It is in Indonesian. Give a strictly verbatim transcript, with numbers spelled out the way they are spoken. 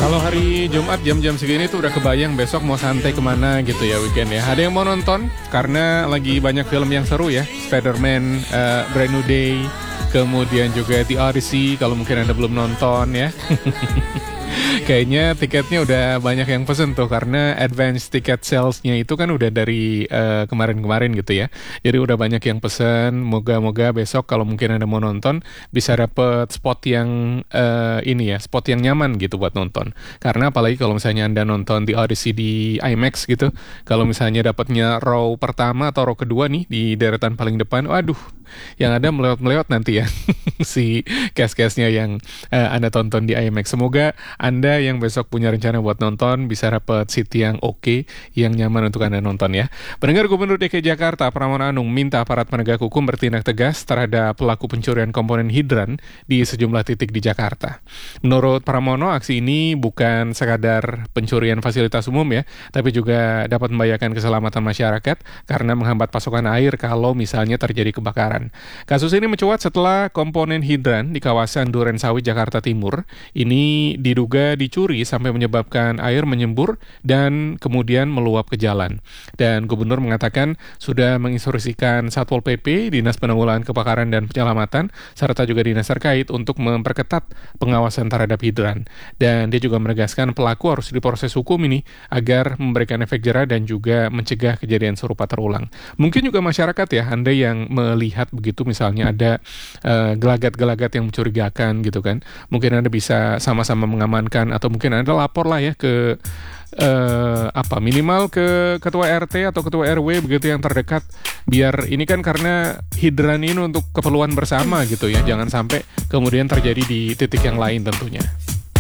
Kalau hari Jumat jam-jam segini tuh udah kebayang besok mau santai kemana gitu ya weekend ya. Ada yang mau nonton karena lagi banyak film yang seru ya. Spider-Man, uh, Brand New Day, kemudian juga The Odyssey kalau mungkin Anda belum nonton ya. Kayaknya tiketnya udah banyak yang pesen tuh karena advance ticket sales-nya itu kan udah dari uh, kemarin-kemarin gitu ya. Jadi udah banyak yang pesen. Moga-moga besok kalau mungkin Anda mau nonton bisa dapet spot yang uh, ini ya, spot yang nyaman gitu buat nonton. Karena apalagi kalau misalnya Anda nonton di Odyssey di IMAX gitu, kalau misalnya dapatnya row pertama atau row kedua nih di deretan paling depan, waduh, yang ada melewat-melewat nanti ya si cast-castnya yang uh, Anda tonton di IMAX. Semoga Anda yang besok punya rencana buat nonton bisa dapat seat yang oke, okay, yang nyaman untuk Anda nonton ya. Pendengar, Gubernur D K I Jakarta Pramono Anung minta aparat penegak hukum bertindak tegas terhadap pelaku pencurian komponen hidran di sejumlah titik di Jakarta. Menurut Pramono, aksi ini bukan sekadar pencurian fasilitas umum ya, tapi juga dapat membahayakan keselamatan masyarakat karena menghambat pasokan air kalau misalnya terjadi kebakaran. Kasus ini mencuat setelah komponen hidran di kawasan Durensawit, Jakarta Timur ini diduga dicuri sampai menyebabkan air menyembur dan kemudian meluap ke jalan. Dan Gubernur mengatakan sudah menginstruksikan Satpol P P, Dinas Penanggulangan Kebakaran dan Penyelamatan, serta juga dinas terkait untuk memperketat pengawasan terhadap hidran. Dan dia juga menegaskan pelaku harus diproses hukum ini agar memberikan efek jera dan juga mencegah kejadian serupa terulang. Mungkin juga masyarakat ya, Anda yang melihat begitu misalnya ada uh, gelagat-gelagat yang mencurigakan gitu kan, mungkin Anda bisa sama-sama mengamankan atau mungkin Anda lapor lah ya ke uh, apa minimal ke ketua R T atau ketua R W begitu yang terdekat, biar ini kan karena hidran ini untuk keperluan bersama gitu ya, jangan sampai kemudian terjadi di titik yang lain tentunya.